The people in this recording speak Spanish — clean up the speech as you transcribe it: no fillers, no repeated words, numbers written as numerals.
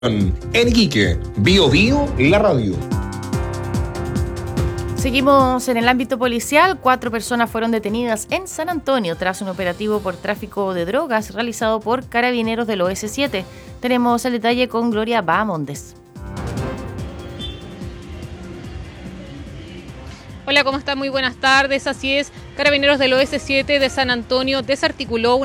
En Iquique, Bio Bio, la radio. Seguimos en el ámbito policial. 4 personas fueron detenidas en San Antonio tras un operativo por tráfico de drogas realizado por carabineros del OS7. Tenemos el detalle con Gloria Bahamondes. Hola, ¿cómo están? Muy buenas tardes. Así es, Carabineros del OS7 de San Antonio desarticuló